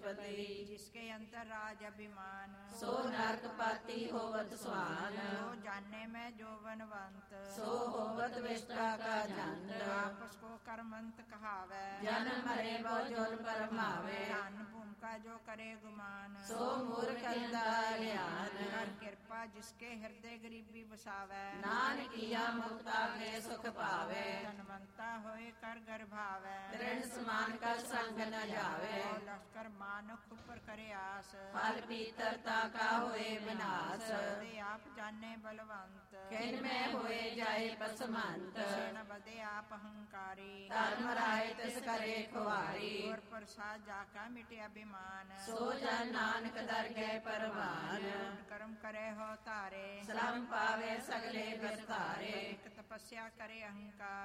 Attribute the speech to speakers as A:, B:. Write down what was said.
A: ਪਤੀ।
B: जिसके अंतर राज अभिमान,
A: ਸੋ ਨਰਕ ਪਾਤੀ ਹੋਵਤ ਸੁਹਾਨ।
B: जो जाने मैं जोवनवंत,
A: ਸੋ ਹੋਵਤ ਵਿਸ਼ਟਾ ਕਾ ਜੰਤ।
B: आपस को कर्मंत कहावै,
A: ਜਨਮ ਮਰੇ ਬਹੁ ਜੁਨ ਪਰਮਾਵੇ।
B: धन भूमिका जो करे गुमान,
A: ਸੋ ਮੂਰਖ ਅੰਧਾ ਗਿਆਨ।
B: कर कृपा जिसके हृदय गरीबी बसावै,
A: ਨਾਨਕੀਆ ਮੁਕਤਾ ਕੇ ਸੁਖ ਪਾਵੇ।
B: धनवंता होए कर गर्भावै,
A: ਤ੍ਰਿਣ ਸਮਾਨ ਕਾ ਸੰਗ ਨ ਜਾਵੇ।
B: लश्कर मानुख ऊपर करे आस,
A: ਫਲ ਪੀਤਰਤਾ ਕਾ ਹੋਏ ਵਿਨਾਸ਼।
B: दे आप जाने बलवंत,
A: ਕਿਨ ਮੈਂ ਹੋਏ ਜਾਏ ਪਸਮੰਤ।
B: सेन बदे आप अहंकारी,
A: ਧਰਮ ਰਾਏ ਤਿਸ ਕਰੇ ਖੁਆਰੀ।
B: और प्रसाद जाका मिटे अभिमान,
A: ਸੋ ਜਨ ਨਾਨਕ ਦਰ ਗਏ ਪਰਵਾਨ।
B: कर्म करे हो तारे,
A: ਸ਼ਰਮ ਪਾਵੇ ਸਗਲੇ ਵਿਸਤਾਰੇ।
B: एक तपस्या करे अहंकार,